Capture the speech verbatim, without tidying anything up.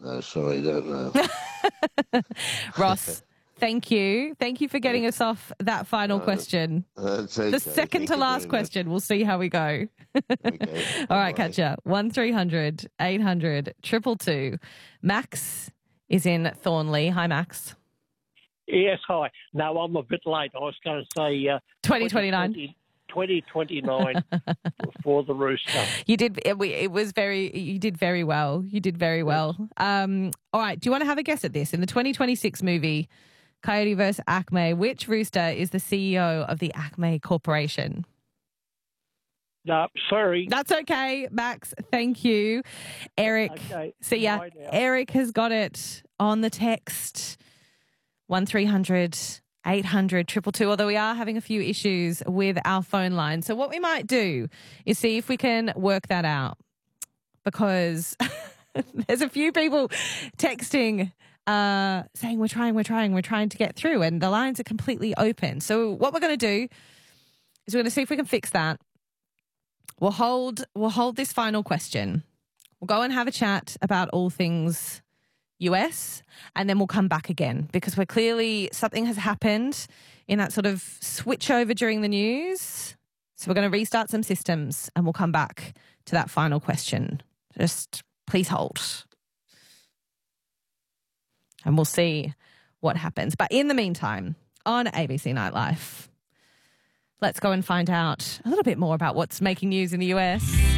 no, sorry, don't know. Ross, thank you. Thank you for getting us off that final Uh, question. That's okay. The second Thank to you last very much. question. We'll see how we go. Okay. All right, Bye-bye. catch ya. one three hundred eight hundred two two two. Max is in Thornley. Hi, Max. Yes, hi. No, I'm a bit late. I was going to say uh, twenty twenty-nine. twenty twenty-nine for the Rooster. You did. It, we- it was very. You did very well. You did very well. Um, all right. Do you want to have a guess at this? In the twenty twenty-six movie, Coyote versus Acme, which rooster is the C E O of the Acme Corporation? No, sorry. That's okay, Max. Thank you, Eric. Okay. See ya. Bye now. Eric has got it on the text. One three hundred eight hundred two two two. Although we are having a few issues with our phone line, so what we might do is see if we can work that out, because there's a few people texting uh, saying we're trying, we're trying, we're trying to get through, and the lines are completely open. So what we're going to do is we're going to see if we can fix that. We'll hold we'll hold this final question. We'll go and have a chat about all things U S, and then we'll come back again, because we're clearly something has happened in that sort of switch over during the news. So we're going to restart some systems and we'll come back to that final question. Just please hold. And we'll see what happens. But in the meantime, on A B C Nightlife, let's go and find out a little bit more about what's making news in the U S.